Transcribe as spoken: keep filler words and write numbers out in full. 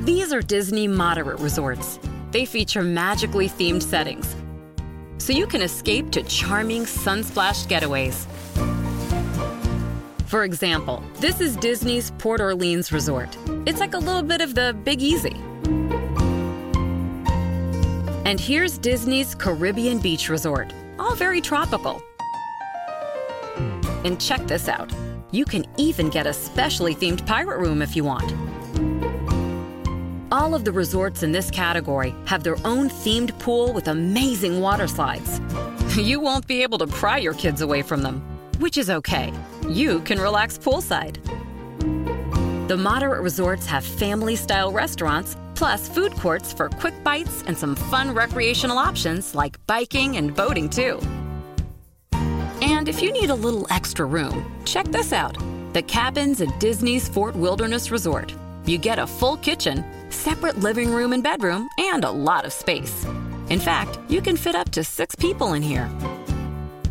These are Disney moderate resorts. They feature magically themed settings, so you can escape to charming sun-splashed getaways. For example, this is Disney's Port Orleans Resort. It's like a little bit of the Big Easy. And here's Disney's Caribbean Beach Resort, all very tropical. And check this out. You can even get a specially themed pirate room if you want. All of the resorts in this category have their own themed pool with amazing water slides. You won't be able to pry your kids away from them, which is okay. You can relax poolside. The moderate resorts have family-style restaurants, plus food courts for quick bites and some fun recreational options like biking and boating too. And if you need a little extra room, check this out. The cabins at Disney's Fort Wilderness Resort. You get a full kitchen, separate living room and bedroom, and a lot of space. In fact, you can fit up to six people in here.